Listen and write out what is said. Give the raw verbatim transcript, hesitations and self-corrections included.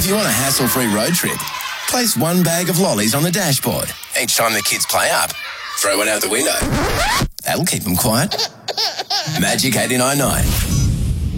If you want a hassle-free road trip, place one bag of lollies on the dashboard. Each time the kids play up, throw one out the window. That'll keep them quiet. Magic eighty-nine point nine.